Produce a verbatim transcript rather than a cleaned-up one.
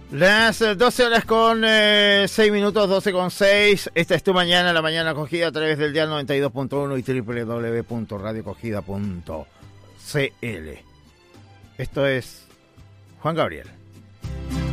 Las doce horas con eh, seis minutos, doce con seis. Esta es tu mañana, la mañana cogida a través del dial noventa y dos punto uno y doble u doble u doble u punto radio cogida punto c l. Esto es Juan Gabriel.